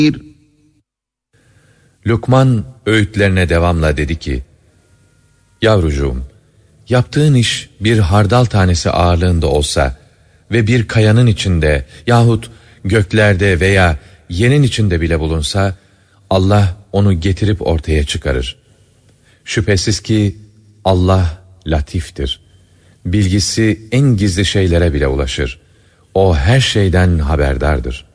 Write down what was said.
Lukman öğütlerine devamla dedi ki, yavrucuğum, yaptığın iş bir hardal tanesi ağırlığında olsa ve bir kayanın içinde yahut göklerde veya yerin içinde bile bulunsa, Allah onu getirip ortaya çıkarır. Şüphesiz ki Allah latiftir. Bilgisi en gizli şeylere bile ulaşır. O her şeyden haberdardır.